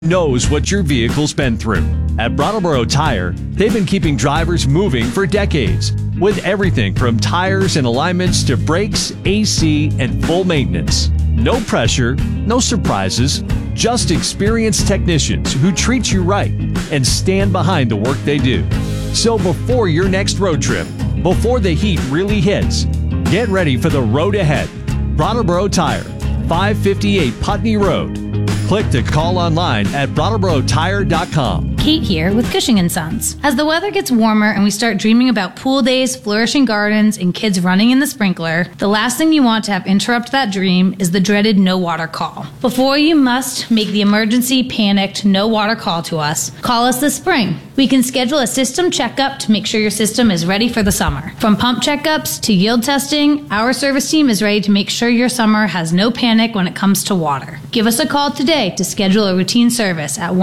knows what your vehicle's been through. At Brattleboro Tire, they've been keeping drivers moving for decades, with everything from tires and alignments to brakes, AC, and full maintenance. No pressure, no surprises, just experienced technicians who treat you right and stand behind the work they do. So before your next road trip, before the heat really hits, get ready for the road ahead. Brattleboro Tire, 558 Putney Road. Click to call online at BrattleboroTire.com. Kate here with Cushing & Sons. As the weather gets warmer and we start dreaming about pool days, flourishing gardens, and kids running in the sprinkler, the last thing you want to have interrupt that dream is the dreaded no water call. Before you must make the emergency, panicked, no water call to us, call us this spring. We can schedule a system checkup to make sure your system is ready for the summer. From pump checkups to yield testing, our service team is ready to make sure your summer has no panic when it comes to water. Give us a call today to schedule a routine service at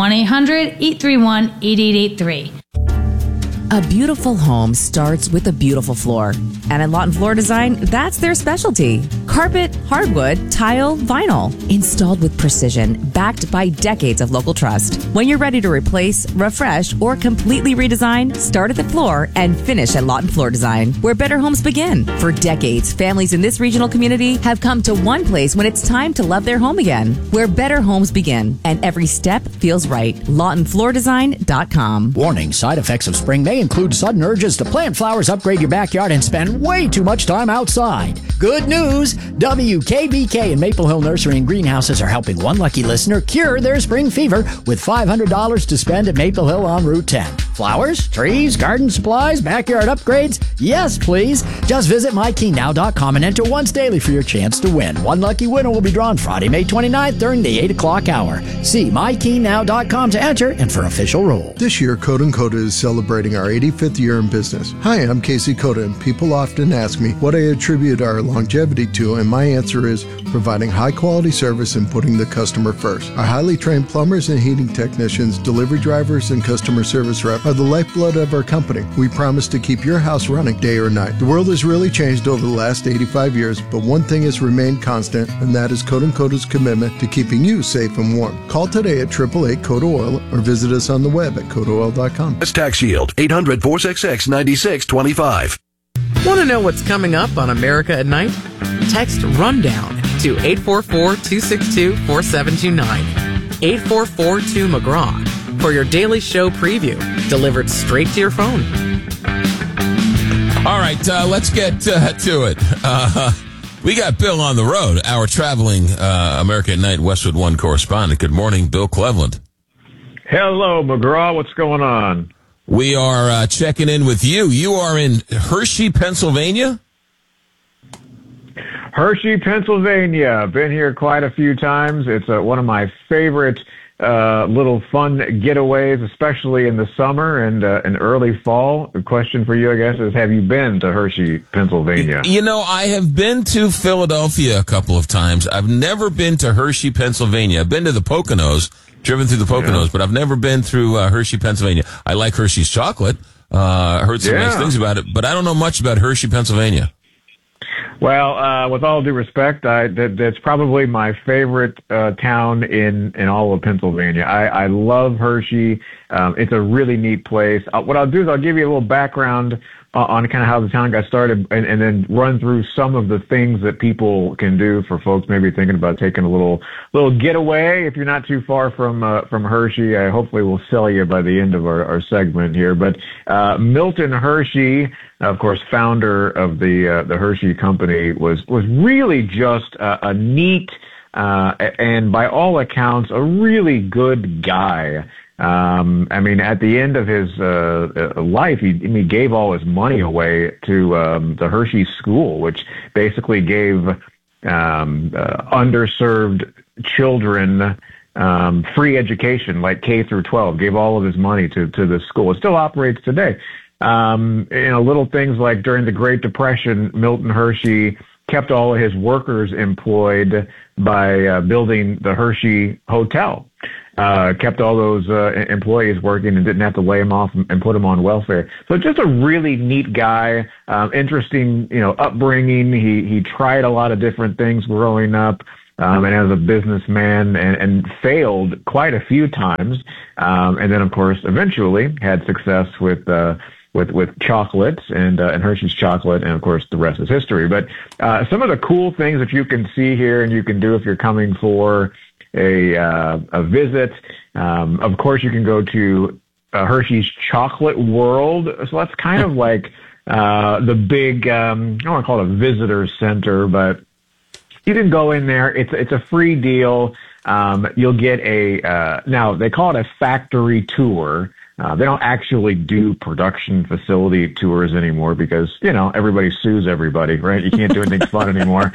1-800-831-8883. A beautiful home starts with a beautiful floor. And at Lawton Floor Design, that's their specialty. Carpet, hardwood, tile, vinyl. Installed with precision, backed by decades of local trust. When you're ready to replace, refresh, or completely redesign, start at the floor and finish at Lawton Floor Design, where better homes begin. For decades, families in this regional community have come to one place when it's time to love their home again, where better homes begin. And every step feels right. LawtonFloorDesign.com. Warning, side effects of spring may include sudden urges to plant flowers, upgrade your backyard, and spend way too much time outside. Good news! WKBK and Maple Hill Nursery and Greenhouses are helping one lucky listener cure their spring fever with $500 to spend at Maple Hill on Route 10. Flowers, trees, garden supplies, backyard upgrades? Yes, please. Just visit MyKeyNow.com and enter once daily for your chance to win. One lucky winner will be drawn Friday, May 29th during the 8 o'clock hour. See MyKeyNow.com to enter and for official rules. This year, Coda & Coda is celebrating our 85th year in business. Hi, I'm Casey Coda, and people often ask me what I attribute our longevity to, and my answer is providing high-quality service and putting the customer first. Our highly trained plumbers and heating technicians, delivery drivers, and customer service reps are the lifeblood of our company. We promise to keep your house running day or night. The world has really changed over the last 85 years, but one thing has remained constant, and that is Coda & Coda's commitment to keeping you safe and warm. Call today at 888-CODA-OIL or visit us on the web at CODAOIL.com. That's Tax Shield, 800-466-9625. Want to know what's coming up on America at Night? Text RUNDOWN to 844-262-4729. 844-2McGraw for your daily show preview, delivered straight to your phone. All right, let's get to it. We got Bill on the road, our traveling America at Night Westwood One correspondent. Good morning, Bill Cleveland. Hello, McGraw. What's going on? We are checking in with you. You are in Hershey, Pennsylvania? Hershey, Pennsylvania. Been here quite a few times. It's one of my favorite little fun getaways, especially in the summer and early fall. The question for you, I guess, is have you been to Hershey, Pennsylvania? You know, I have been to Philadelphia a couple of times. I've never been to Hershey, Pennsylvania. I've been to the Poconos, driven through the Poconos, but I've never been through Hershey, Pennsylvania. I like Hershey's chocolate. Heard some nice things about it, but I don't know much about Hershey, Pennsylvania. Well, with all due respect, that's probably my favorite town in all of Pennsylvania. I love Hershey. It's a really neat place. What I'll do is I'll give you a little background on kind of how the town got started and then run through some of the things that people can do for folks maybe thinking about taking a little getaway. If you're not too far from Hershey, I hopefully will sell you by the end of our segment here. But Milton Hershey, of course, founder of the Hershey Company, was really just a neat and by all accounts a really good guy. I mean, at the end of his life, he gave all his money away to the Hershey School, which basically gave underserved children free education, like K through 12. Gave all of his money to the school. It still operates today. Little things like during the Great Depression, Milton Hershey kept all of his workers employed by building the Hershey Hotel. Kept all those employees working and didn't have to lay them off and put them on welfare. So just a really neat guy, interesting, upbringing. He tried a lot of different things growing up. and as a businessman and failed quite a few times. And then, of course, eventually had success with chocolates and Hershey's chocolate. And, of course, the rest is history. But some of the cool things that you can see here and you can do if you're coming for a visit, of course, you can go to Hershey's Chocolate World. So that's kind of like the big, I don't want to call it a visitor center, but you can go in there. It's a free deal. You'll get now they call it a factory tour. They don't actually do production facility tours anymore because, everybody sues everybody, right? You can't do anything fun anymore.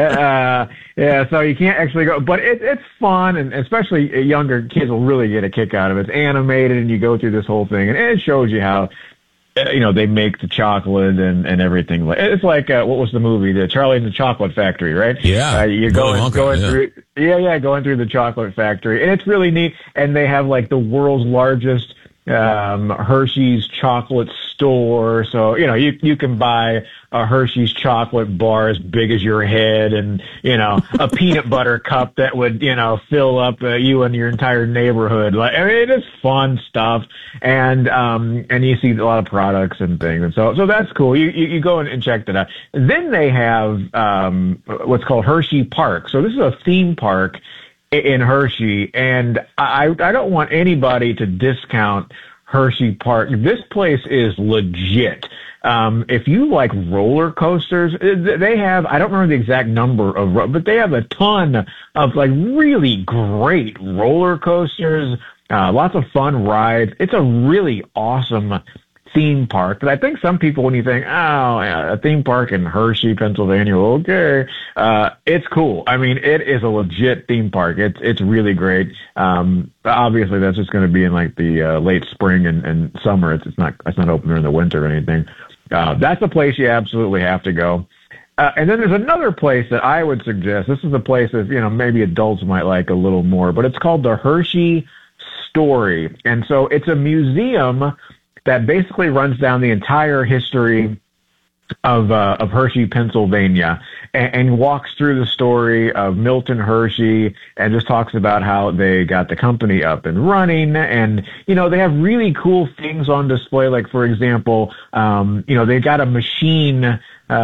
So you can't actually go, but it's fun, and especially younger kids will really get a kick out of it. It's animated, and you go through this whole thing, and it shows you how, they make the chocolate and everything. It's like, what was the movie? The Charlie and the Chocolate Factory, right? Yeah. You're going through the chocolate factory, and it's really neat. And they have like the world's largest Hershey's chocolate store. So, you can buy a Hershey's chocolate bar as big as your head and, a peanut butter cup that would, fill up you and your entire neighborhood. It is fun stuff. And you see a lot of products and things. And so that's cool. You go and check that out. Then they have, what's called Hershey Park. So this is a theme park in Hershey, and I don't want anybody to discount Hershey Park. This place is legit. If you like roller coasters, they have, I don't remember the exact number but they have a ton of like really great roller coasters, lots of fun rides. It's a really awesome theme park. But I think some people, when you think, a theme park in Hershey, Pennsylvania, okay, it's cool. I mean, it is a legit theme park. It's really great. Obviously, that's just going to be in like the late spring and summer. It's not open during the winter or anything. That's a place you absolutely have to go. And then there's another place that I would suggest. This is a place that, maybe adults might like a little more, but it's called the Hershey Story. And so it's a museum that basically runs down the entire history of Hershey, Pennsylvania, and walks through the story of Milton Hershey and just talks about how they got the company up and running. And, they have really cool things on display. Like, for example, they got a machine,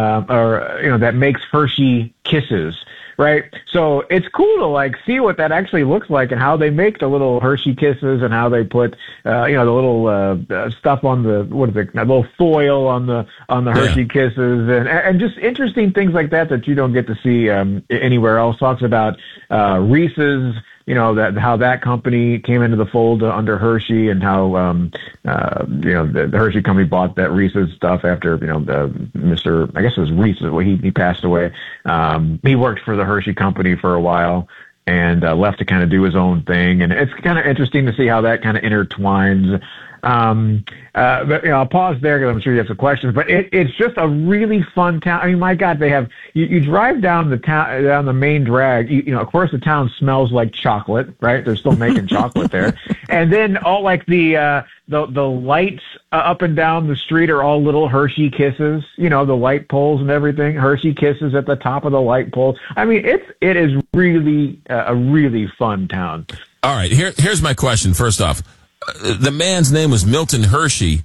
that makes Hershey Kisses. Right. So it's cool to see what that actually looks like and how they make the little Hershey Kisses and how they put, the little, stuff on the, little foil on the Hershey Kisses and just interesting things like that you don't get to see, anywhere else. Talks about, Reese's, how that company came into the fold under Hershey and how, the Hershey company bought that Reese's stuff after, Mr. I guess it was Reese, he passed away. He worked for the Hershey company for a while and left to kind of do his own thing. And it's kind of interesting to see how that kind of intertwines. But I'll pause there because I'm sure you have some questions. But it's just a really fun town. I mean, my God, they have you drive down the town, down the main drag. Of course, the town smells like chocolate, right? They're still making chocolate there, and then all like the lights up and down the street are all little Hershey Kisses. The light poles and everything. Hershey Kisses at the top of the light poles. I mean, it is really a really fun town. All right, here's my question. First off, the man's name was Milton Hershey.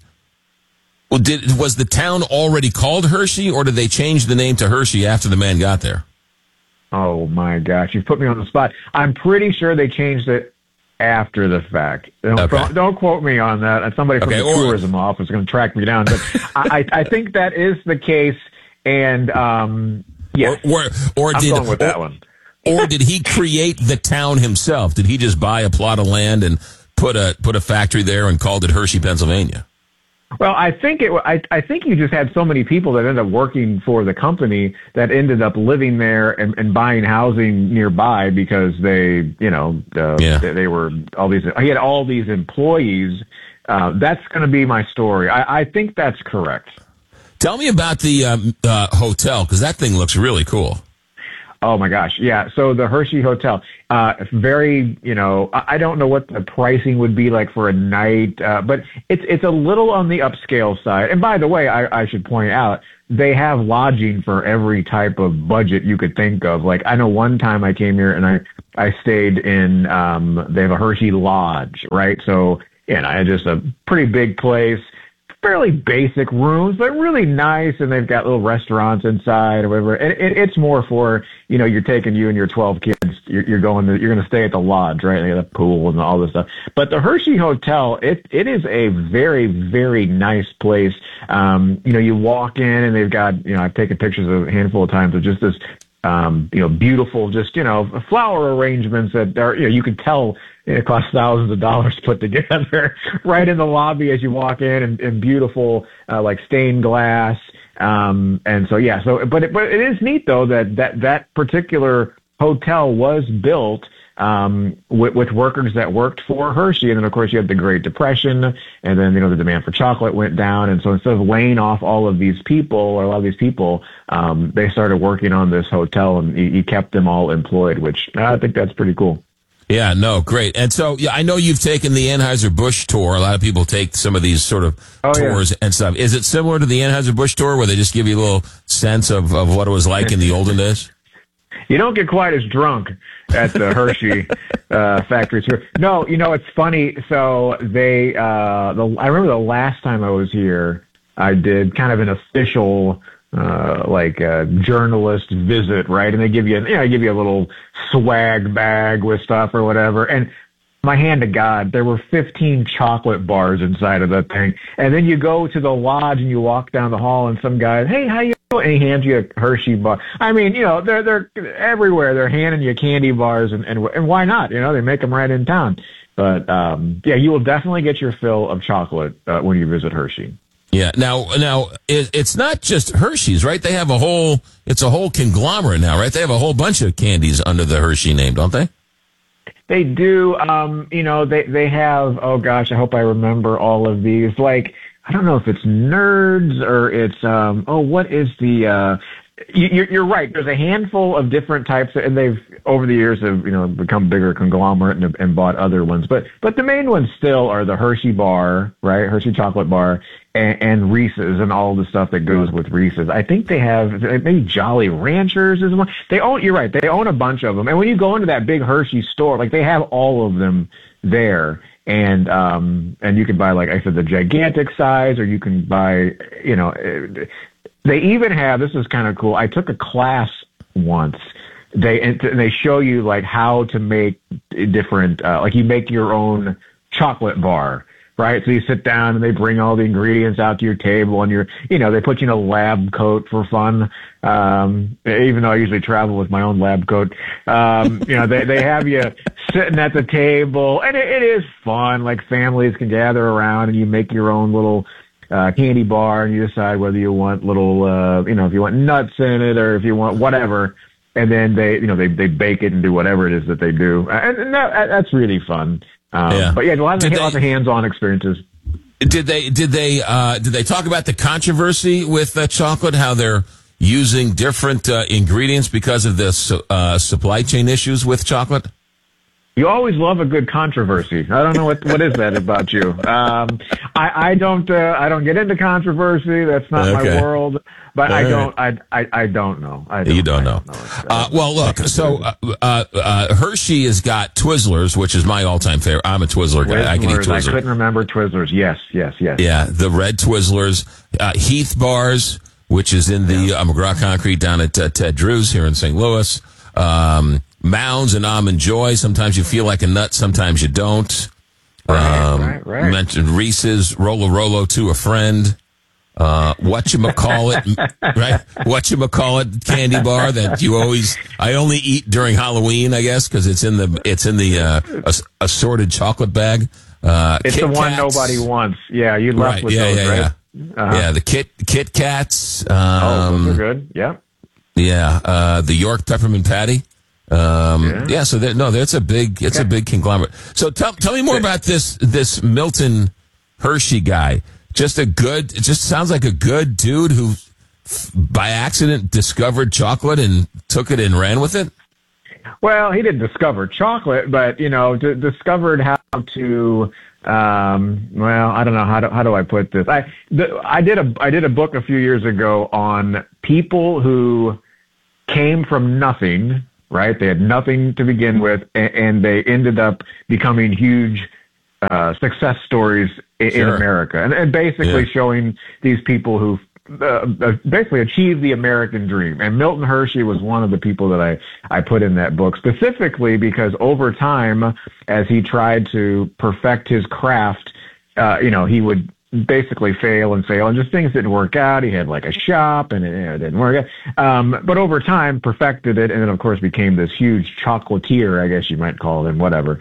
Was the town already called Hershey, or did they change the name to Hershey after the man got there? Oh, my gosh. You put me on the spot. I'm pretty sure they changed it after the fact. Don't quote me on that. Somebody from the tourism office is going to track me down. But I think that is the case. And, yeah. Or I'm going with that one. Or did he create the town himself? Did he just buy a plot of land and put a factory there and called it Hershey, Pennsylvania? Well, I think I think you just had so many people that ended up working for the company that ended up living there and buying housing nearby because they were he had all these employees. That's going to be my story. I think that's correct. Tell me about the hotel, because that thing looks really cool. Oh my gosh. Yeah. So the Hershey Hotel, very, I don't know what the pricing would be like for a night, but it's a little on the upscale side. And by the way, I should point out they have lodging for every type of budget you could think of. Like, I know one time I came here and I stayed in, they have a Hershey Lodge, right? So, just a pretty big place, fairly basic rooms, but really nice. And they've got little restaurants inside or whatever. And it's more for, you're taking you and your 12 kids. You're going to stay at the lodge, right? They have a pool and all this stuff. But the Hershey Hotel, it is a very, very nice place. You walk in and they've got, I've taken pictures of a handful of times of just this, beautiful, just, flower arrangements that are, you could tell it costs thousands of dollars to put together right in the lobby as you walk in, and beautiful, like stained glass. And so, yeah, but it is neat though that particular hotel was built, with workers that worked for Hershey. And then of course you had the Great Depression, and then, the demand for chocolate went down. And so instead of laying off all of these people, or a lot of these people, they started working on this hotel, and he kept them all employed, which I think that's pretty cool. Yeah, no, great. And so, yeah, I know you've taken the Anheuser-Busch tour. A lot of people take some of these sort of tours and stuff. Is it similar to the Anheuser-Busch tour, where they just give you a little sense of what it was like in the olden days? You don't get quite as drunk at the Hershey factory tour. No, it's funny. So I remember the last time I was here, I did kind of an official journalist visit, right? And they give you, a little swag bag with stuff or whatever. And my hand to God, there were 15 chocolate bars inside of that thing. And then you go to the lodge and you walk down the hall, and some guy, hey, how you doing? And he hands you a Hershey bar. I mean, they're everywhere. They're handing you candy bars, and why not? They make them right in town. But you will definitely get your fill of chocolate when you visit Hershey. Yeah. Now, it's not just Hershey's, right? They have it's a whole conglomerate now, right? They have a whole bunch of candies under the Hershey name, don't they? They do. They have, oh gosh, I hope I remember all of these. Like, I don't know if it's Nerds or it's, what is the, you're right. There's a handful of different types, and they've over the years have become bigger conglomerate and bought other ones. But the main ones still are the Hershey bar, right? Hershey chocolate bar, and Reese's, and all the stuff that goes with Reese's. I think they have maybe Jolly Ranchers is one. They own. You're right. They own a bunch of them. And when you go into that big Hershey store, like they have all of them there. And you can buy, like I said, the gigantic size, or you can buy, they even have, this is kind of cool. I took a class once. They show you like how to make different, like you make your own chocolate bar, right? So you sit down and they bring all the ingredients out to your table, and they put you in a lab coat for fun. Even though I usually travel with my own lab coat, they have you sitting at the table, and it is fun. Like families can gather around, and you make your own little candy bar, and you decide whether you want little, if you want nuts in it or if you want whatever. And then they bake it and do whatever it is that they do. And that's really fun. But yeah, lots of hands-on experiences. Did they talk about the controversy with chocolate, how they're using different ingredients because of the supply chain issues with chocolate? You always love a good controversy. I don't know what is that about you. I don't get into controversy. That's not my world. But I don't know. You don't know. Well, look. So Hershey has got Twizzlers, which is my all-time favorite. I'm a Twizzler guy. I can eat Twizzlers. I couldn't remember Twizzlers. Yes. Yeah, the red Twizzlers, Heath bars, which is in the McGraw Concrete down at Ted Drew's here in St. Louis. Mounds and Almond Joy. Sometimes you feel like a nut, sometimes you don't. Right. Mentioned Reese's, Rolo to a friend. Whatchamacallit, right? Whatchamacallit candy bar that I only eat during Halloween, I guess, because it's in the assorted chocolate bag. It's Kit the one Kats. Nobody wants. Yeah, you left with those, right? Yeah, the Kit Kats. Those are good. Yeah. Yeah, the York Peppermint Patty. So that's a big conglomerate. So tell me more about this Milton Hershey guy. It just sounds like a good dude who by accident discovered chocolate and took it and ran with it. Well, he didn't discover chocolate, but discovered how to. Well, I don't know how do I put this. I did a book a few years ago on people who came from nothing. Right, they had nothing to begin with, and they ended up becoming huge success stories in America, and basically showing these people who basically achieved the American dream. And Milton Hershey was one of the people that I put in that book, specifically because over time, as he tried to perfect his craft, he would basically fail and just things didn't work out. He had like a shop and it didn't work out. But over time perfected it, and then of course became this huge chocolatier, I guess you might call him, whatever.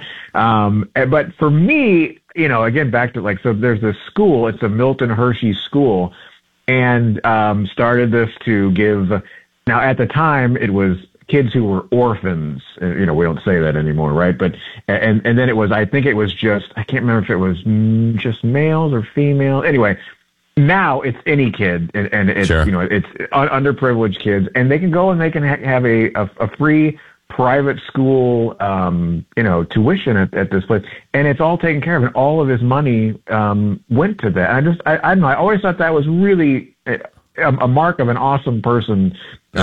But for me, again, back to so there's this school, it's a Milton Hershey school, and started this to give, now at the time it was kids who were orphans. We don't say that anymore, right? But and then it was, I think it was just, I can't remember if it was just males or female. Anyway, now it's any kid, and it's it's underprivileged kids, and they can go and they can have a free private school, tuition at this place, and it's all taken care of, and all of his money went to that. I don't know. I always thought that was really a mark of an awesome person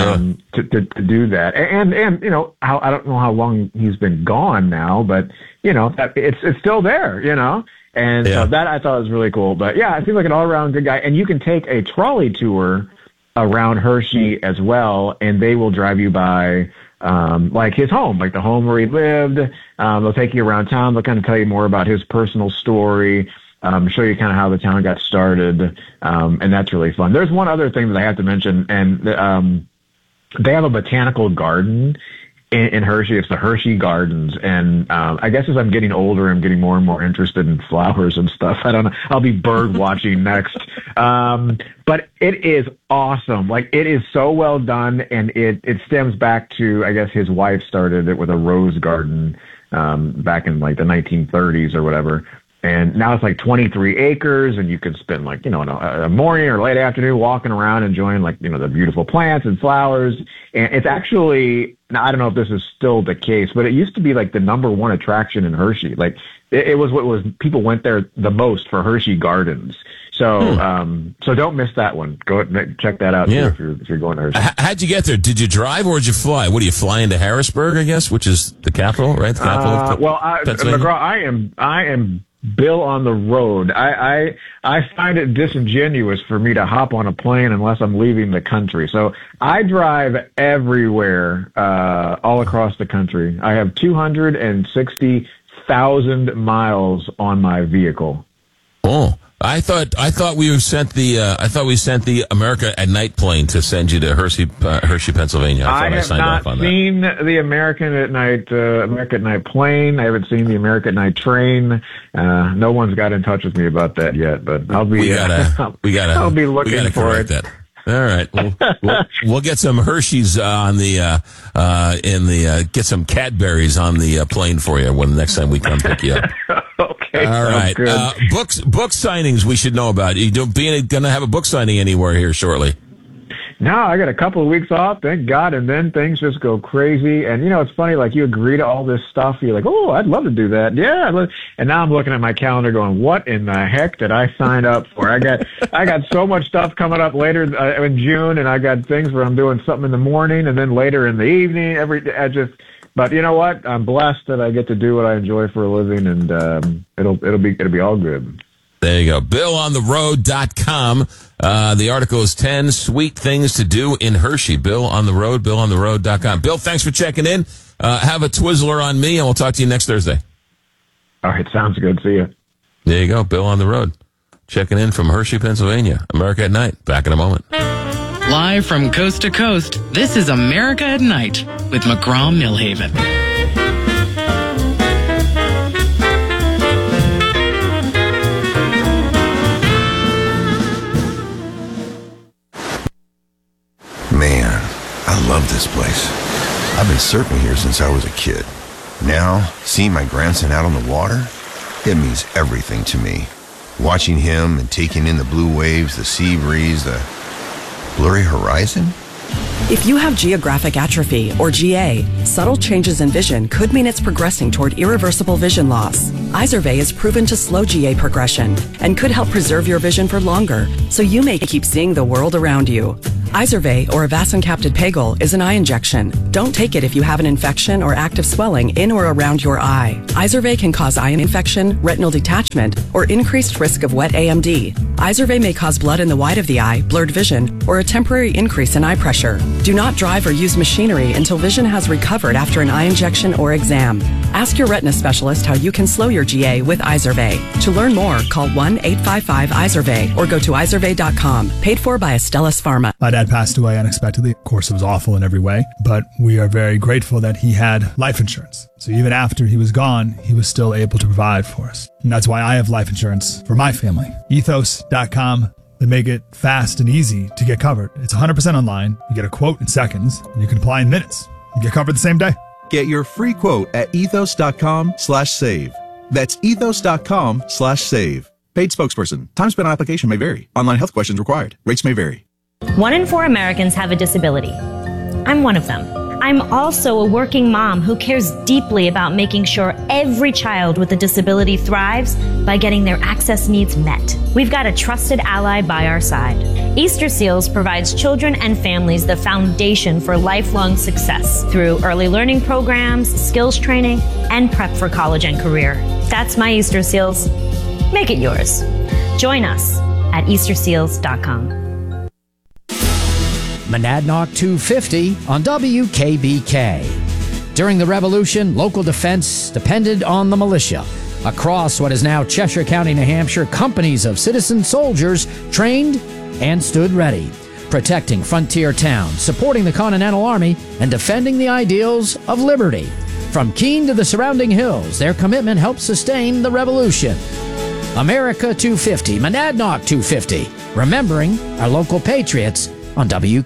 to do that. And how, I don't know how long he's been gone now, but it's still there, and so that I thought was really cool. But yeah, it seems like an all around good guy, and you can take a trolley tour around Hershey as well, and they will drive you by like his home, like the home where he lived. They'll take you around town. They'll kind of tell you more about his personal story. Show you kind of how the town got started, and that's really fun. There's one other thing that I have to mention, and they have a botanical garden in Hershey. It's the Hershey Gardens, and I guess as I'm getting older, I'm getting more and more interested in flowers and stuff. I don't know. I'll be bird watching next. But it is awesome. Like, it is so well done, and it stems back to, I guess his wife started it with a rose garden back in like the 1930s or whatever. And now it's like 23 acres, and you can spend like, a morning or late afternoon walking around enjoying like, the beautiful plants and flowers. And it's actually, now I don't know if this is still the case, but it used to be like the number one attraction in Hershey. Like it was people went there the most for Hershey Gardens. So, so don't miss that one. Go check that out too, if you're going to Hershey. How'd you get there? Did you drive or did you fly? What, do you fly into Harrisburg, I guess, which is the capital, right? The capital of Pennsylvania? McGraw, I am Bill on the road. I find it disingenuous for me to hop on a plane unless I'm leaving the country. So I drive everywhere, all across the country. I have 260,000 miles on my vehicle. Oh, I thought we sent the America at Night plane to send you to Hershey, Pennsylvania. I have not seen the America at Night plane. I haven't seen the America at Night train. No one's got in touch with me about that yet, but I'll be. I'll be looking for it. That. All right, we'll get some Hershey's on the get some Cadbury's on the plane for you when the next time we come pick you up. Okay. All right. Book signings we should know about. You going to have a book signing anywhere here shortly? No, I got a couple of weeks off, thank God, and then things just go crazy. And it's funny, like you agree to all this stuff, you're like, oh, I'd love to do that, yeah. And now I'm looking at my calendar, going, what in the heck did I sign up for? I got so much stuff coming up later in June, and I got things where I'm doing something in the morning, and then later in the evening. But you know what? I'm blessed that I get to do what I enjoy for a living, and it'll be all good. There you go. BillOnTheRoad.com. The article is 10 Sweet Things to Do in Hershey. Bill on the Road, BillOnTheRoad.com. Bill, thanks for checking in. Have a Twizzler on me, and we'll talk to you next Thursday. All right, sounds good. See you. There you go. Bill on the Road. Checking in from Hershey, Pennsylvania. America at Night. Back in a moment. Live from coast to coast, this is America at Night with McGraw-Millhaven. Man, I love this place. I've been surfing here since I was a kid. Now, seeing my grandson out on the water, it means everything to me. Watching him and taking in the blue waves, the sea breeze, the blurry horizon, If you have geographic atrophy, or GA, subtle changes in vision could mean it's progressing toward irreversible vision loss. Izervay is proven to slow GA progression and could help preserve your vision for longer, so you may keep seeing the world around you. Izervay, or avacincaptad pegol, is an eye injection. Don't take it if you have an infection or active swelling in or around your eye. Izervay can cause eye infection, retinal detachment, or increased risk of wet AMD. Izervay may cause blood in the white of the eye, blurred vision, or a temporary increase in eye pressure. Do not drive or use machinery until vision has recovered after an eye injection or exam. Ask your retina specialist how you can slow your GA with Izervay. To learn more, call 1-855-IZERVAY or go to izervay.com. Paid for by Astellas Pharma. My dad passed away unexpectedly. Of course, it was awful in every way, but we are very grateful that he had life insurance. So even after he was gone, he was still able to provide for us. And that's why I have life insurance for my family. Ethos.com. They make it fast and easy to get covered. It's 100% online. You get a quote in seconds, and you can apply in minutes. You get covered the same day. Get your free quote at ethos.com/save. That's ethos.com/save. Paid spokesperson. Time spent on application may vary. Online health questions required. Rates may vary. 1 in 4 Americans have a disability. I'm one of them. I'm also a working mom who cares deeply about making sure every child with a disability thrives by getting their access needs met. We've got a trusted ally by our side. Easter Seals provides children and families the foundation for lifelong success through early learning programs, skills training, and prep for college and career. That's my Easter Seals. Make it yours. Join us at easterseals.com. Monadnock 250 on WKBK. During the Revolution, local defense depended on the militia. Across what is now Cheshire County, New Hampshire, companies of citizen soldiers trained and stood ready, protecting frontier towns, supporting the Continental Army, and defending the ideals of liberty. From Keene to the surrounding hills, their commitment helped sustain the Revolution. America 250, Monadnock 250, remembering our local patriots on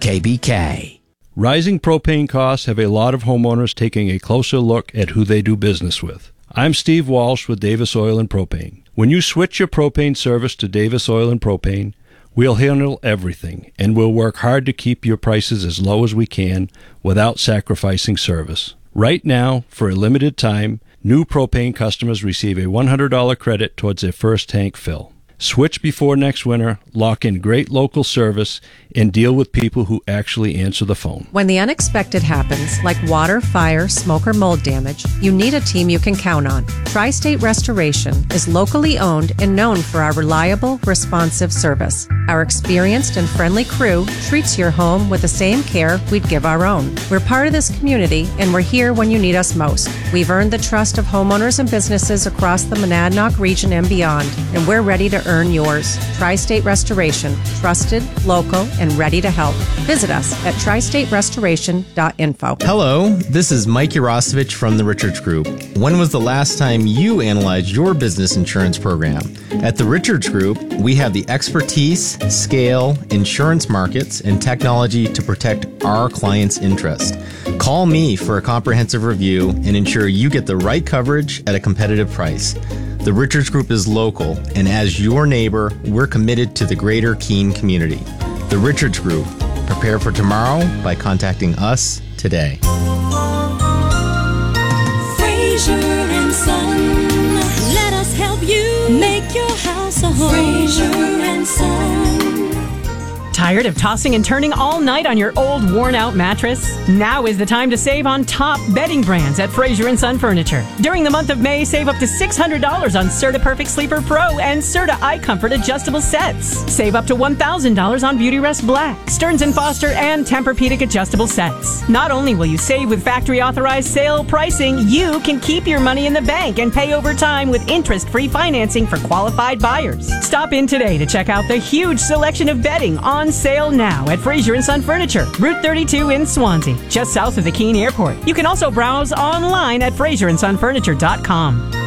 WKBK. Rising propane costs have a lot of homeowners taking a closer look at who they do business with. I'm Steve Walsh with Davis Oil and Propane. When you switch your propane service to Davis Oil and Propane, we'll handle everything, and we'll work hard to keep your prices as low as we can without sacrificing service. Right now, for a limited time, new propane customers receive a $100 credit towards their first tank fill. Switch before next winter, lock in great local service, and deal with people who actually answer the phone. When the unexpected happens, like water, fire, smoke, or mold damage, you need a team you can count on. Tri-State Restoration is locally owned and known for our reliable, responsive service. Our experienced and friendly crew treats your home with the same care we'd give our own. We're part of this community, and we're here when you need us most. We've earned the trust of homeowners and businesses across the Monadnock region and beyond, and we're ready to earn yours. Tri-State Restoration, trusted, local, and ready to help. Visit us at tristaterestoration.info. Hello, this is Mike Urosevich from the Richards Group. When was the last time you analyzed your business insurance program? At the Richards Group, we have the expertise, scale, insurance markets, and technology to protect our clients' interest. Call me for a comprehensive review and ensure you get the right coverage at a competitive price. The Richards Group is local, and as your neighbor, we're committed to the greater Keene community. The Richards Group. Prepare for tomorrow by contacting us today. Fraser and Son, let us help you make your house a home. Fraser and Son. Tired of tossing and turning all night on your old, worn-out mattress? Now is the time to save on top bedding brands at Fraser & Son Furniture. During the month of May, save up to $600 on Serta Perfect Sleeper Pro and Serta iComfort adjustable sets. Save up to $1,000 on Beautyrest Black, Stearns & Foster, and Tempur-Pedic adjustable sets. Not only will you save with factory-authorized sale pricing, you can keep your money in the bank and pay over time with interest-free financing for qualified buyers. Stop in today to check out the huge selection of bedding on sale now at Fraser & Son Furniture, Route 32 in Swansea, just south of the Keene Airport. You can also browse online at FraserandSonFurniture.com.